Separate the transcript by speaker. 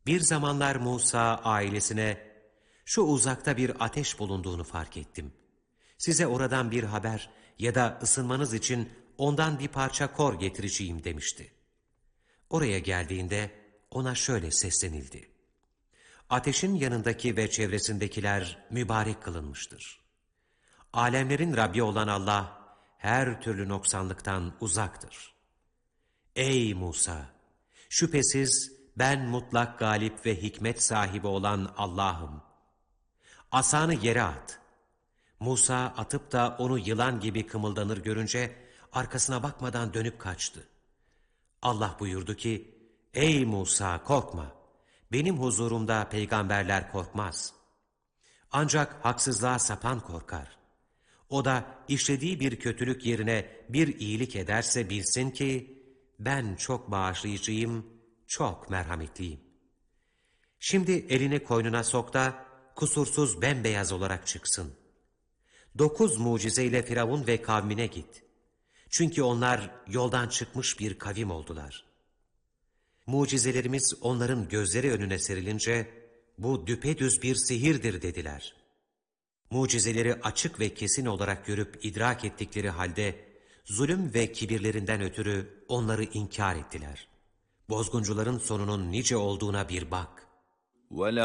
Speaker 1: Bir zamanlar Musa ailesine, şu uzakta bir ateş bulunduğunu fark ettim. Size oradan bir haber ya da ısınmanız için ondan bir parça kor getireceğim demişti. Oraya geldiğinde ona şöyle seslenildi. Ateşin yanındaki ve çevresindekiler mübarek kılınmıştır. Alemlerin Rabbi olan Allah her türlü noksanlıktan uzaktır. Ey Musa! Şüphesiz ben mutlak galip ve hikmet sahibi olan Allah'ım. Asanı yere at. Musa atıp da onu yılan gibi kımıldanır görünce arkasına bakmadan dönüp kaçtı. Allah buyurdu ki, ey Musa korkma. Benim huzurumda peygamberler korkmaz. Ancak haksızlığa sapan korkar. O da işlediği bir kötülük yerine bir iyilik ederse bilsin ki, ben çok bağışlayıcıyım, çok merhametliyim. Şimdi elini koynuna sok da kusursuz bembeyaz olarak çıksın. 9 mucizeyle Firavun ve kavmine git. Çünkü onlar yoldan çıkmış bir kavim oldular. Mucizelerimiz onların gözleri önüne serilince, bu düpedüz bir sihirdir dediler. Mucizeleri açık ve kesin olarak görüp idrak ettikleri halde, zulüm ve kibirlerinden ötürü onları inkar ettiler. Bozguncuların sonunun nice olduğuna bir bak.